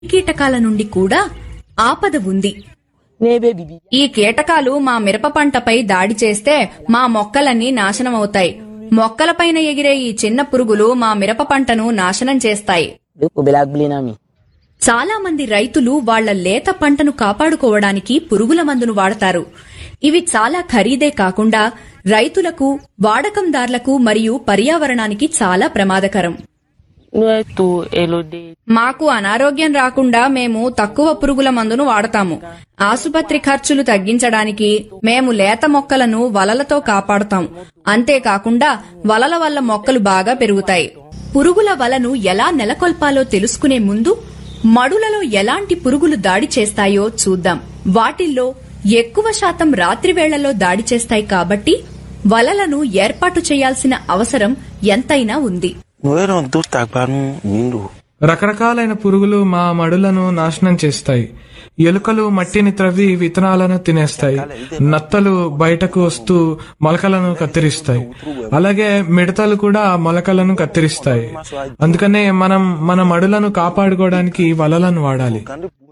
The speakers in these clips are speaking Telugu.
కీటకాల నుండి కూడా ఆపద ఉంది. ఈ కీటకాలు మా మిరప పంటపై దాడి చేస్తే మా మొక్కలన్నీ నాశనమవుతాయి. మొక్కలపైన ఎగిరే ఈ చిన్న పురుగులు మా మిరప పంటను నాశనం చేస్తాయి. చాలా మంది రైతులు వాళ్ల లేత పంటను కాపాడుకోవడానికి పురుగుల మందును వాడతారు. ఇవి చాలా ఖరీదే కాకుండా రైతులకు, వాడకందార్లకు మరియు పర్యావరణానికి చాలా ప్రమాదకరం. మాకు అనారోగ్యం రాకుండా మేము తక్కువ పురుగుల మందును వాడతాము. ఆసుపత్రి ఖర్చులు తగ్గించడానికి మేము లేత మొక్కలను వలలతో కాపాడుతాం. అంతేకాకుండా వలల వల్ల మొక్కలు బాగా పెరుగుతాయి. పురుగుల వలను ఎలా నెలకొల్పాలో తెలుసుకునే ముందు మడులలో ఎలాంటి పురుగులు దాడి చేస్తాయో చూద్దాం. వాటిల్లో ఎక్కువ శాతం రాత్రి వేళల్లో దాడి చేస్తాయి కాబట్టి వలలను ఏర్పాటు చేయాల్సిన అవసరం ఎంతైనా ఉంది. రకరకాలైన పురుగులు మా మడులను నాశనం చేస్తాయి. ఎలుకలు మట్టిని త్రవ్వి విత్తనాలను తినేస్తాయి. నత్తలు బయటకు వస్తూ మొలకలను కత్తిరిస్తాయి. అలాగే మిడతలు కూడా మొలకలను కత్తిరిస్తాయి. అందుకనే మనం మన మడులను కాపాడుకోవడానికి వలలను వాడాలి.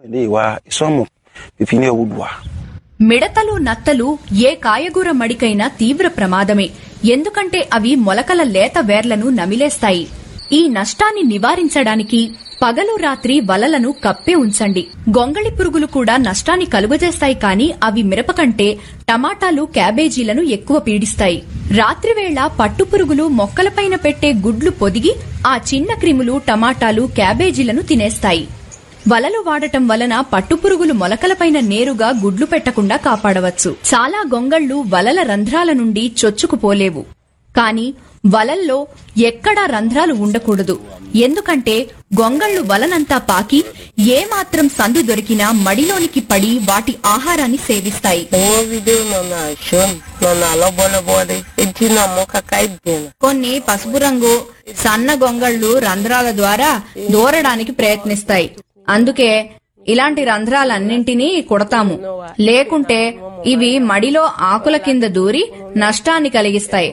మిడతలు, నత్తలు ఏ కాయగూర మడికైనా తీవ్ర ప్రమాదమే. ఎందుకంటే అవి మొలకల లేత వేర్లను నమిలేస్తాయి. ఈ నష్టాన్ని నివారించడానికి పగలు రాత్రి వలలను కప్పే ఉంచండి. గొంగళి పురుగులు కూడా నష్టాన్ని కలుగజేస్తాయి, కానీ అవి మిరప కంటే టమాటాలు, క్యాబేజీలను ఎక్కువ పీడిస్తాయి. రాత్రివేళ పట్టుపురుగులు మొక్కలపైన పెట్టే గుడ్లు పొదిగి ఆ చిన్న క్రిములు టమాటాలు, క్యాబేజీలను తినేస్తాయి. వలలు వాడటం వలన పట్టుపురుగులు మొలకలపైన నేరుగా గుడ్లు పెట్టకుండా కాపాడవచ్చు. చాలా గొంగళ్లు వలల రంధ్రాల నుండి చొచ్చుకుపోలేవు. కాని వలల్లో ఎక్కడా రంధ్రాలు ఉండకూడదు. ఎందుకంటే గొంగళ్లు వలనంతా పాకి ఏమాత్రం సందు దొరికినా మడిలోనికి పడి వాటి ఆహారాన్ని సేవిస్తాయి. కొన్ని పసుపు రంగు సన్న గొంగళ్లు రంధ్రాల ద్వారా దూరడానికి ప్రయత్నిస్తాయి. అందుకే ఇలాంటి రంధ్రాలన్నింటినీ కుడతాము. లేకుంటే ఇవి మడిలో ఆకుల కింద దూరి నష్టాన్ని కలిగిస్తాయి.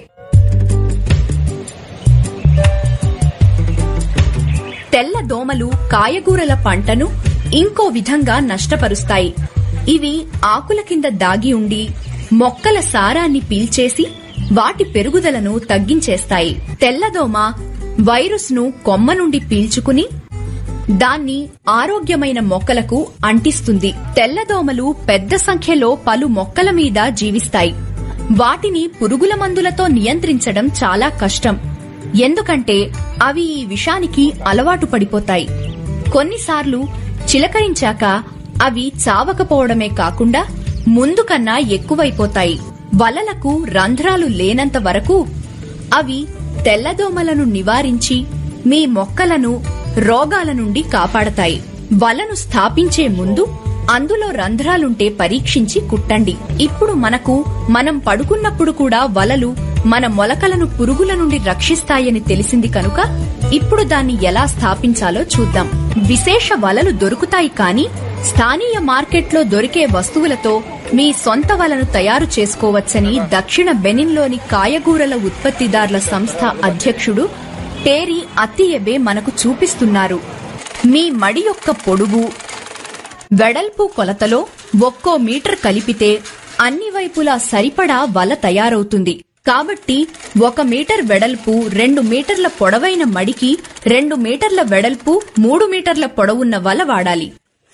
తెల్ల దోమలు కాయగూరల పంటను ఇంకో విధంగా నష్టపరుస్తాయి. ఇవి ఆకుల కింద దాగి ఉండి మొక్కల సారాన్ని పీల్చేసి వాటి పెరుగుదలను తగ్గించేస్తాయి. తెల్లదోమ వైరస్ ను కొమ్మ నుండి పీల్చుకుని దాన్ని ఆరోగ్యమైన మొక్కలకు అంటిస్తుంది. తెల్లదోమలు పెద్ద సంఖ్యలో పలు మొక్కల మీద జీవిస్తాయి. వాటిని పురుగుల మందులతో నియంత్రించడం చాలా కష్టం. ఎందుకంటే అవి ఈ విషానికి అలవాటు పడిపోతాయి. కొన్నిసార్లు చిలకరించాక అవి చావకపోవడమే కాకుండా ముందు కన్నా ఎక్కువైపోతాయి. వలలకు రంధ్రాలు లేనంత వరకు అవి తెల్లదోమలను నివారించి మీ మొక్కలను రోగాల నుండి కాపాడతాయి. వలను స్థాపించే ముందు అందులో రంధ్రాలుంటే పరీక్షించి కుట్టండి. ఇప్పుడు మనం పడుకున్నప్పుడు కూడా వలలు మన మొలకలను పురుగుల నుండి రక్షిస్తాయని తెలిసింది కనుక ఇప్పుడు దాన్ని ఎలా స్థాపించాలో చూద్దాం. విశేష వలలు దొరుకుతాయి, కానీ స్థానియ మార్కెట్లో దొరికే వస్తువులతో మీ సొంత వలను తయారు చేసుకోవచ్చని దక్షిణ బెనిన్లోని కాయగూరల ఉత్పత్తిదారుల సంస్థ అధ్యక్షుడు టేరీ అతియబే మనకు చూపిస్తున్నారు. మీ మడి యొక్క పొడుగు, వెడల్పు కొలతలో ఒక్కో మీటర్ కలిపితే అన్ని వైపులా సరిపడా వల తయారవుతుంది. కాబట్టి 1 మీటర్ వెడల్పు 2 మీటర్ల పొడవైన మడికి 2 మీటర్ల వెడల్పు 3 మీటర్ల పొడవున్న వల వాడాలి.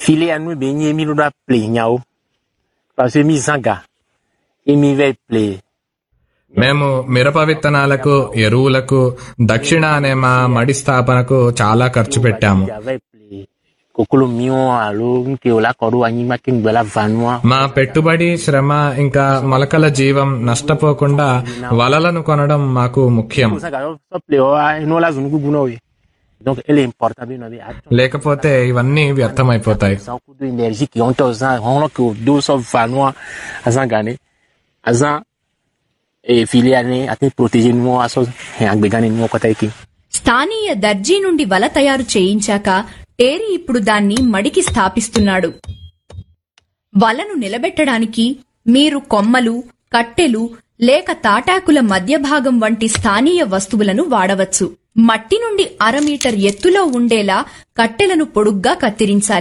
మేము మిరప విత్తనాలకు, ఎరువులకు, దక్షిణ అనే మా మడి స్థాపనకు చాలా ఖర్చు పెట్టాము. మా పెట్టుబడి, శ్రమ ఇంకా మొలకల జీవం నష్టపోకుండా వలలను కొనడం మాకు ముఖ్యం. లేకపోతే ఇవన్నీ వ్యర్థమైపోతాయి. స్థానీయ దర్జీ నుండి వల తయారు చేయించాక టేరీ ఇప్పుడు దాన్ని మడికి స్థాపిస్తున్నాడు. వలను నిలబెట్టడానికి మీరు కొమ్మలు, కట్టెలు లేక తాటాకుల మధ్య భాగం వంటి స్థానీయ వస్తువులను వాడవచ్చు. మట్టి నుండి 1/2 మీటర్ ఎత్తులో ఉండేలా కట్టెలను పొడుగ్గా కత్తిరించాలి.